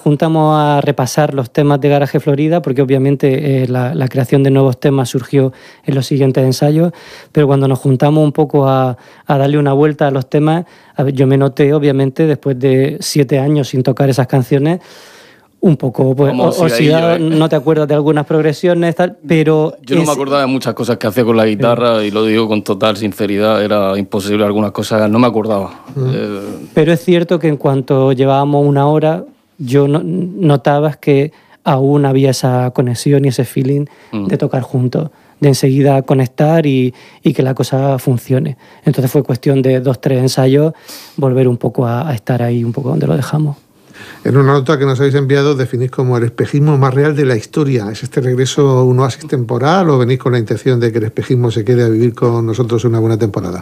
juntamos a repasar los temas de Garaje Florida, porque obviamente la creación de nuevos temas surgió en los siguientes ensayos, pero cuando nos juntamos un poco a darle una vuelta a los temas, yo me noté, obviamente, después de 7 años sin tocar esas canciones, un poco pues, oxidado, no te acuerdas de algunas progresiones, tal, pero... Yo no me acordaba de muchas cosas que hacía con la guitarra, y lo digo con total sinceridad, era imposible algunas cosas, no me acordaba. Pero es cierto que en cuanto llevábamos una hora, yo notabas que aún había esa conexión y ese feeling de tocar juntos, de enseguida conectar y que la cosa funcione. Entonces fue cuestión de 2-3 ensayos volver un poco a estar ahí, un poco donde lo dejamos. En una nota que nos habéis enviado definís como el espejismo más real de la historia. ¿Es este regreso un oasis temporal o venís con la intención de que el espejismo se quede a vivir con nosotros una buena temporada?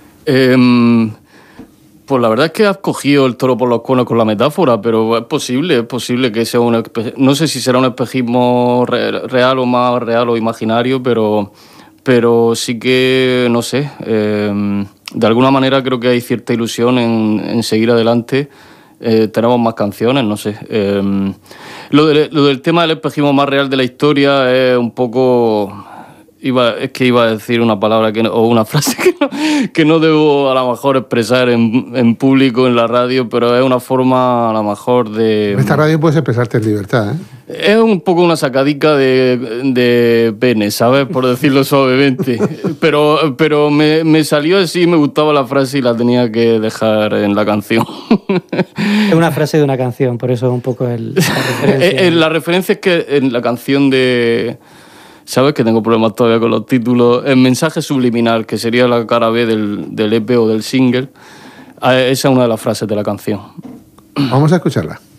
Pues la verdad es que has cogido el toro por los cuernos con la metáfora, pero es posible que sea un espejismo. No sé si será un espejismo real o más real o imaginario, pero sí que, no sé, de alguna manera creo que hay cierta ilusión en seguir adelante. Tenemos más canciones, no sé. Lo del tema del espejismo más real de la historia es un poco... Iba a decir una palabra o una frase que no debo a lo mejor expresar en público en la radio, pero es una forma a lo mejor de... En esta radio puedes expresarte en libertad, ¿eh? Es un poco una sacadica de pene, ¿sabes? Por decirlo suavemente. Pero me salió así, me gustaba la frase y la tenía que dejar en la canción. Es una frase de una canción, por eso es un poco la referencia. La referencia es que en la canción de... ¿Sabes? Que tengo problemas todavía con los títulos. El mensaje subliminal, que sería la cara B del EP o del single, esa es una de las frases de la canción. Vamos a escucharla.